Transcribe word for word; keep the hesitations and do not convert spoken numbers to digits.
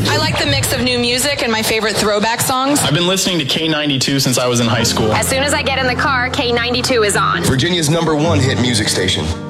I like the mix of new music and my favorite throwback songs. I've been listening to K ninety-two since I was in high school. As soon as I get in the car, K ninety-two is on. Virginia's number one hit music station.